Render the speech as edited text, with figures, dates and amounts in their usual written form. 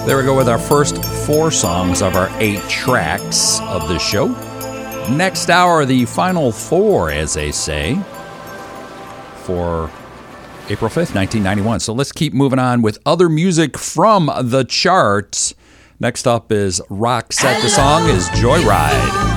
There we go with our first 4 songs of our 8 tracks of the show. Next hour, the final 4, as they say, for April 5th, 1991. So let's keep moving on with other music from the charts. Next up is Roxette. The song is Joyride.